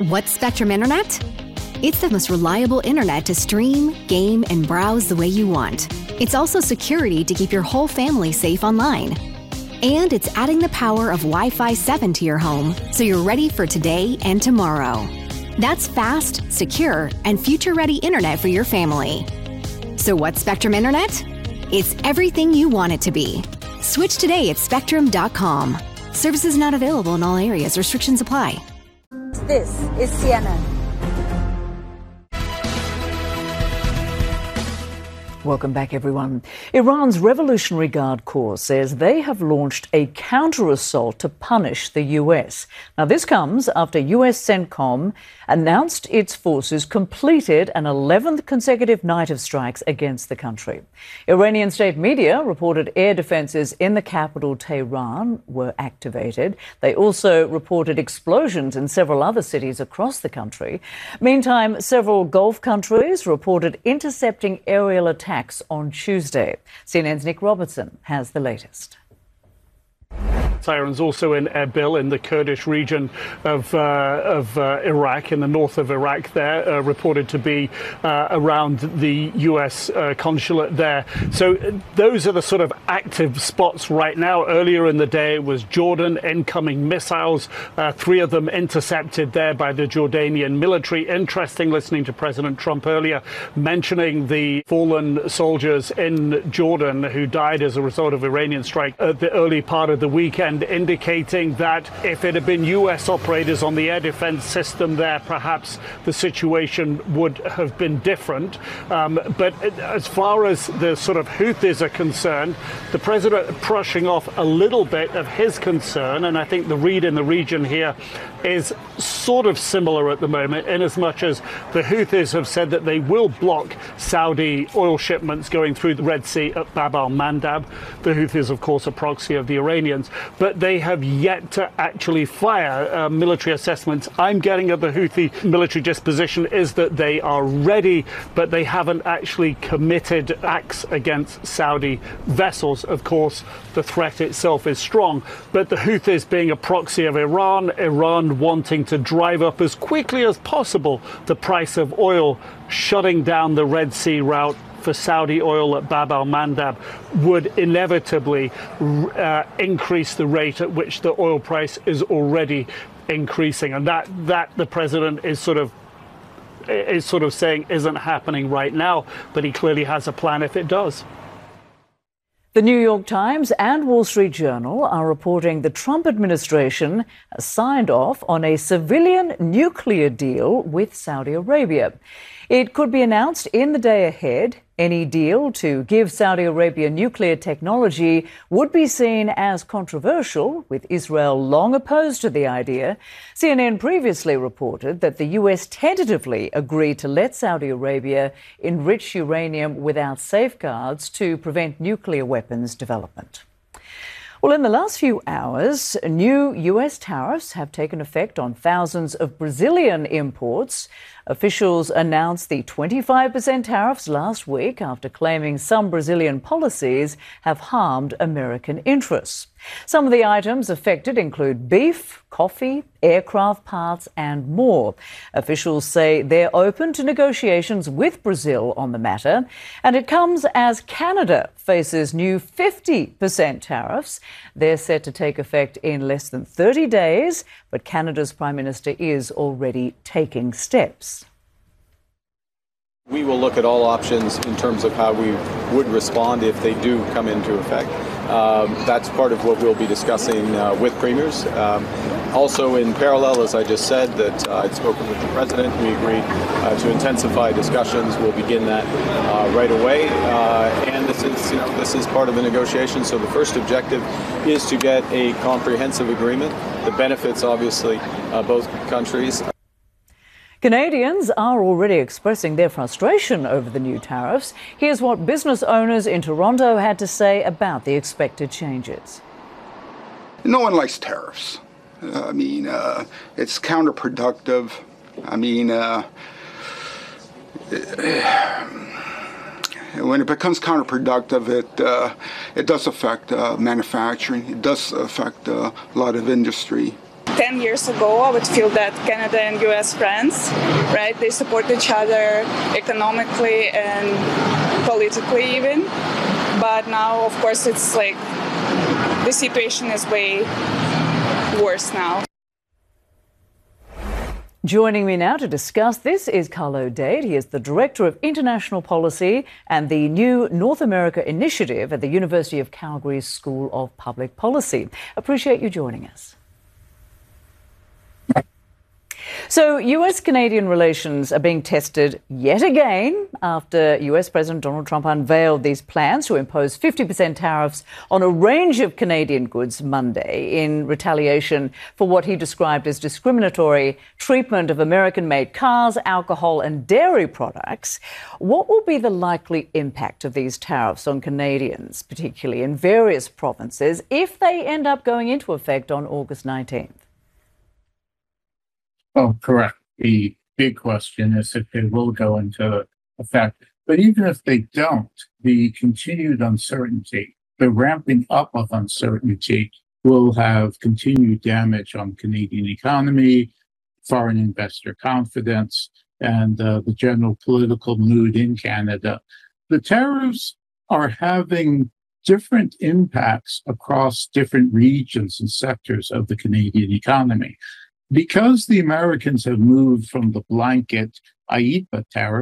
What's Spectrum Internet? It's the most reliable internet to stream, game, and browse the way you want. It's also security to keep your whole family safe online. And it's adding the power of Wi-Fi 7 to your home, so you're ready for today and tomorrow. That's fast, secure, and future-ready internet for your family. So what's Spectrum Internet? It's everything you want it to be. Switch today at Spectrum.com. Services not available in all areas. Restrictions apply. This is CNN. Welcome back, everyone. Iran's Revolutionary Guard Corps says they have launched a counter-assault to punish the US. Now, this comes after US CENTCOM announced its forces completed an 11th consecutive night of strikes against the country. Iranian state media reported air defences in the capital, Tehran, were activated. They also reported explosions in several other cities across the country. Meantime, several Gulf countries reported intercepting aerial attacks on Tuesday. CNN's Nick Robertson has the latest. Sirens also in Erbil in the Kurdish region of Iraq, in the north of Iraq there, reported to be around the US consulate there. So those are the sort of active spots right now. Earlier in the day it was Jordan, incoming missiles, 3 of them intercepted there by the Jordanian military. Interesting listening to President Trump earlier mentioning the fallen soldiers in Jordan who died as a result of Iranian strike at the early part of the weekend, indicating that if it had been US operators on the air defense system there, perhaps the situation would have been different. But as far as the sort of Houthis are concerned, the president brushing off a little bit of his concern, and I think the read in the region here is sort of similar at the moment, in as much as the Houthis have said that they will block Saudi oil shipments going through the Red Sea at Bab al-Mandab. The Houthis, of course, a proxy of the Iranians, but they have yet to actually fire. Military assessments I'm getting of the Houthi military disposition is that they are ready, but they haven't actually committed acts against Saudi vessels. Of course, the threat itself is strong, but the Houthis being a proxy of Iran wanting to drive up as quickly as possible the price of oil, shutting down the Red Sea route for Saudi oil at Bab al-Mandab would inevitably increase the rate at which the oil price is already increasing. And that the president is sort of saying isn't happening right now, but he clearly has a plan if it does. The New York Times and Wall Street Journal are reporting the Trump administration has signed off on a civilian nuclear deal with Saudi Arabia. It could be announced in the day ahead. Any deal to give Saudi Arabia nuclear technology would be seen as controversial, with Israel long opposed to the idea. CNN previously reported that the US tentatively agreed to let Saudi Arabia enrich uranium without safeguards to prevent nuclear weapons development. Well, in the last few hours, new US tariffs have taken effect on thousands of Brazilian imports. Officials announced the 25% tariffs last week after claiming some Brazilian policies have harmed American interests. Some of the items affected include beef, coffee, aircraft parts and more. Officials say they're open to negotiations with Brazil on the matter, and it comes as Canada faces new 50% tariffs. They're set to take effect in less than 30 days, but Canada's Prime Minister is already taking steps. We will look at all options in terms of how we would respond if they do come into effect. That's part of what we'll be discussing with premiers. Also, in parallel, as I just said, that I'd spoken with the president. We agreed to intensify discussions. We'll begin that right away. And this is part of the negotiation. So the first objective is to get a comprehensive agreement. The benefits, obviously, both countries. Canadians are already expressing their frustration over the new tariffs. Here's what business owners in Toronto had to say about the expected changes. No one likes tariffs. It's counterproductive. When it becomes counterproductive, it does affect manufacturing. It does affect a lot of industry. 10 years ago, I would feel that Canada and US friends, right? They support each other economically and politically even. But now, of course, it's like the situation is way worse now. Joining me now to discuss this is Carlo Dade. He is the Director of International Policy and the new North America Initiative at the University of Calgary's School of Public Policy. Appreciate you joining us. So, US-Canadian relations are being tested yet again after US President Donald Trump unveiled these plans to impose 50% tariffs on a range of Canadian goods Monday in retaliation for what he described as discriminatory treatment of American-made cars, alcohol and dairy products. What will be the likely impact of these tariffs on Canadians, particularly in various provinces, if they end up going into effect on August 19th? Oh, correct. The big question is if they will go into effect. But even if they don't, the continued uncertainty, the ramping up of uncertainty will have continued damage on Canadian economy, foreign investor confidence, and the general political mood in Canada. The tariffs are having different impacts across different regions and sectors of the Canadian economy. Because the Americans have moved from the blanket IEEPA tariff